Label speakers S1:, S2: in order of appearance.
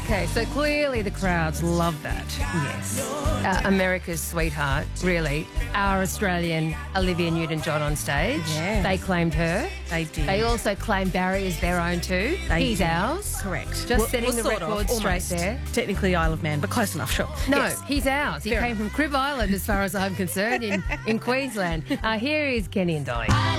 S1: Okay, so clearly the crowds love that.
S2: Yes.
S1: America's sweetheart, really. Our Australian Olivia Newton-John on stage.
S2: Yes.
S1: They claimed her.
S2: They did.
S1: They also claimed Barry as their own too. He's
S2: did.
S1: ours.
S2: Correct.
S1: Just setting the
S2: sort of,
S1: record straight
S2: almost.
S1: there.
S2: Technically Isle of Man, but close enough, sure.
S1: No,
S2: Yes.
S1: he's ours. He
S2: Fair
S1: came from Crib Island, as far as I'm concerned, in Queensland. Here is Kenny and Dolly.